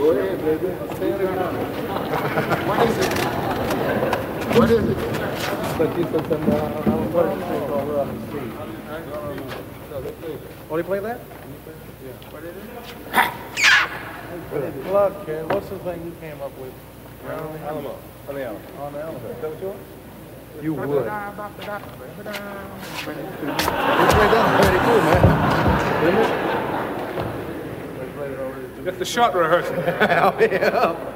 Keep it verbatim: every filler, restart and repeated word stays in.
Go ahead, baby. Stay on the counter. What is it? What is it? But you said something about what is it over on the street. Want to play that? Yeah. What is it? Look, kid, what's the thing you came up with? Alamo. On the Alamo. On the Alamo. Is that what you want? You would. We played that already too, man. Didn't we? That's the short rehearsal. Yeah.